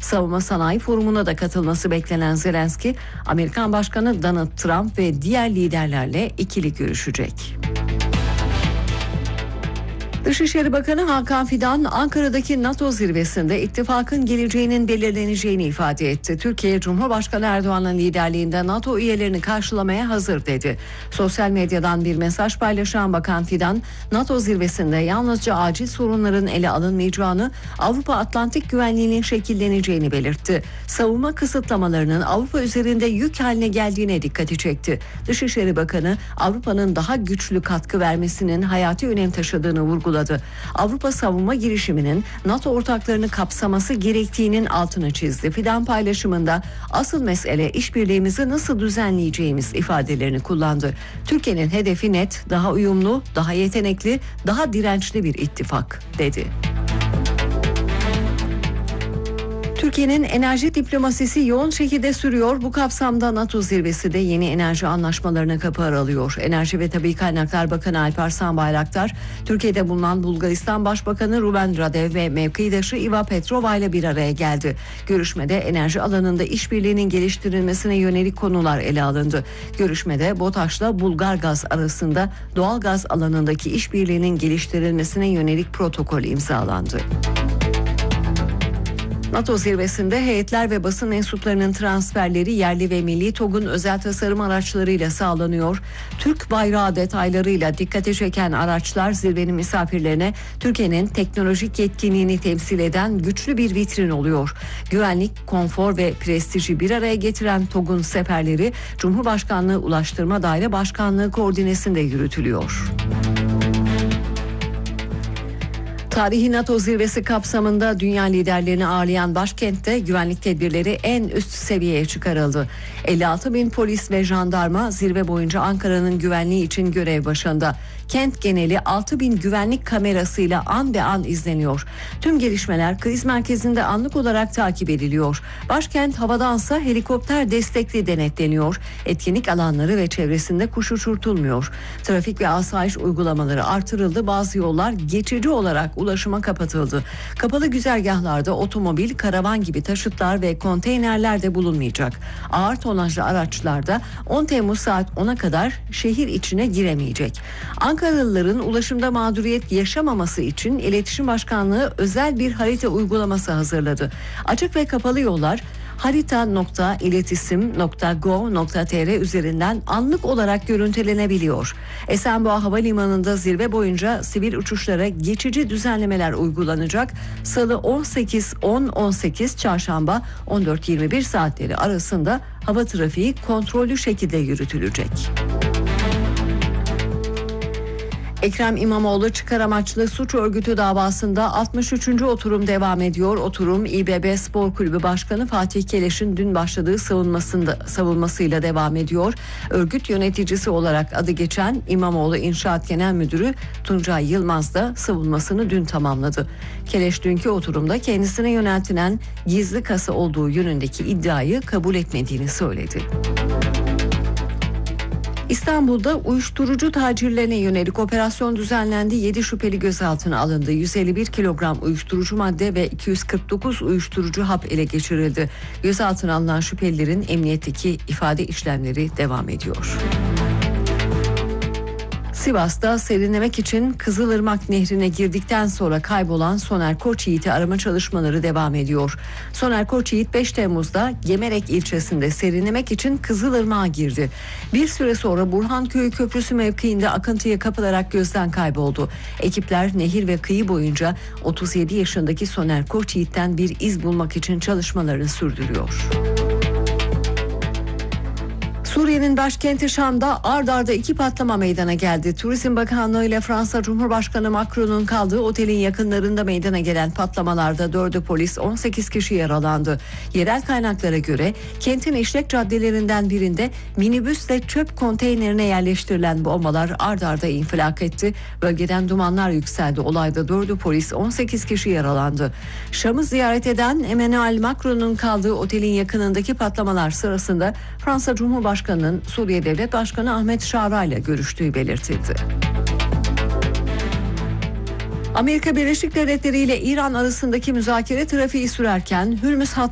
Savunma Sanayi Forumu'na da katılması beklenen Zelenski, Amerikan Başkanı Donald Trump ve diğer liderlerle ikili görüşecek. Dışişleri Bakanı Hakan Fidan, Ankara'daki NATO zirvesinde ittifakın geleceğinin belirleneceğini ifade etti. Türkiye, Cumhurbaşkanı Erdoğan'ın liderliğinde NATO üyelerini karşılamaya hazır dedi. Sosyal medyadan bir mesaj paylaşan Bakan Fidan, NATO zirvesinde yalnızca acil sorunların ele alınmayacağını, Avrupa Atlantik güvenliğinin şekilleneceğini belirtti. Savunma kısıtlamalarının Avrupa üzerinde yük haline geldiğine dikkati çekti. Dışişleri Bakanı, Avrupa'nın daha güçlü katkı vermesinin hayati önem taşıdığını vurguladı. Avrupa savunma girişiminin NATO ortaklarını kapsaması gerektiğinin altını çizdi. Fidan paylaşımında asıl mesele işbirliğimizi nasıl düzenleyeceğimiz ifadelerini kullandı. Türkiye'nin hedefi net, daha uyumlu, daha yetenekli, daha dirençli bir ittifak dedi. Türkiye'nin enerji diplomasisi yoğun şekilde sürüyor. Bu kapsamda NATO zirvesi de yeni enerji anlaşmalarına kapı aralıyor. Enerji ve Tabii Kaynaklar Bakanı Alparslan Bayraktar, Türkiye'de bulunan Bulgaristan Başbakanı Rumen Radev ve mevkidaşı Iva Petrova ile bir araya geldi. Görüşmede enerji alanında işbirliğinin geliştirilmesine yönelik konular ele alındı. Görüşmede BOTAŞ'la Bulgargaz arasında doğal gaz alanındaki işbirliğinin geliştirilmesine yönelik protokol imzalandı. NATO zirvesinde heyetler ve basın mensuplarının transferleri yerli ve milli TOG'un özel tasarım araçlarıyla sağlanıyor. Türk bayrağı detaylarıyla dikkate çeken araçlar zirvenin misafirlerine Türkiye'nin teknolojik yetkinliğini temsil eden güçlü bir vitrin oluyor. Güvenlik, konfor ve prestiji bir araya getiren TOG'un seferleri Cumhurbaşkanlığı Ulaştırma Daire Başkanlığı koordinesinde yürütülüyor. Tarihi NATO zirvesi kapsamında dünya liderlerini ağırlayan başkentte güvenlik tedbirleri en üst seviyeye çıkarıldı. 56 bin polis ve jandarma zirve boyunca Ankara'nın güvenliği için görev başında. Kent geneli 6 bin güvenlik kamerasıyla an be an izleniyor. Tüm gelişmeler kriz merkezinde anlık olarak takip ediliyor. Başkent havadansa helikopter destekli denetleniyor. Etkinlik alanları ve çevresinde kuş uçurtulmuyor. Trafik ve asayiş uygulamaları artırıldı. Bazı yollar geçici olarak ulaşıma kapatıldı. Kapalı güzergahlarda otomobil, karavan gibi taşıtlar ve konteynerler de bulunmayacak. Ağır tonajlı araçlarda 10 Temmuz saat 10'a kadar şehir içine giremeyecek. Ankaralıların ulaşımda mağduriyet yaşamaması için İletişim Başkanlığı özel bir harita uygulaması hazırladı. Açık ve kapalı yollar harita.iletisim.go.tr üzerinden anlık olarak görüntülenebiliyor. Esenboğa Havalimanı'nda zirve boyunca sivil uçuşlara geçici düzenlemeler uygulanacak. Salı 18:10-18, Çarşamba 14:21 saatleri arasında hava trafiği kontrollü şekilde yürütülecek. Ekrem İmamoğlu çıkar amaçlı suç örgütü davasında 63. oturum devam ediyor. Oturum İBB Spor Kulübü Başkanı Fatih Keleş'in dün başladığı savunmasıyla devam ediyor. Örgüt yöneticisi olarak adı geçen İmamoğlu İnşaat Genel Müdürü Tuncay Yılmaz da savunmasını dün tamamladı. Keleş dünkü oturumda kendisine yöneltilen gizli kasa olduğu yönündeki iddiayı kabul etmediğini söyledi. İstanbul'da uyuşturucu tacirlerine yönelik operasyon düzenlendi. 7 şüpheli gözaltına alındı. 151 kilogram uyuşturucu madde ve 249 uyuşturucu hap ele geçirildi. Gözaltına alınan şüphelilerin emniyetteki ifade işlemleri devam ediyor. Sivas'ta serinlemek için Kızılırmak Nehri'ne girdikten sonra kaybolan Soner Koçyiğit'i arama çalışmaları devam ediyor. Soner Koçyiğit 5 Temmuz'da Gemerek ilçesinde serinlemek için Kızılırmak'a girdi. Bir süre sonra Burhanköy Köprüsü mevkiinde akıntıya kapılarak gözden kayboldu. Ekipler nehir ve kıyı boyunca 37 yaşındaki Soner Koçyiğit'ten bir iz bulmak için çalışmalarını sürdürüyor. Suriye'nin başkenti Şam'da ard arda 2 patlama meydana geldi. Turizm Bakanlığı ile Fransa Cumhurbaşkanı Macron'un kaldığı otelin yakınlarında meydana gelen patlamalarda 4'ü polis, 18 kişi yaralandı. Yerel kaynaklara göre kentin işlek caddelerinden birinde minibüsle çöp konteynerine yerleştirilen bombalar ard arda infilak etti. Bölgeden dumanlar yükseldi. Olayda 4'ü polis, 18 kişi yaralandı. Şam'ı ziyaret eden Emmanuel Macron'un kaldığı otelin yakınındaki patlamalar sırasında Fransa Cumhurbaşkanı Suriye Devlet Başkanı Ahmet Şara ile görüştüğü belirtildi. Amerika Birleşik Devletleri ile İran arasındaki müzakere trafiği sürerken Hürmüz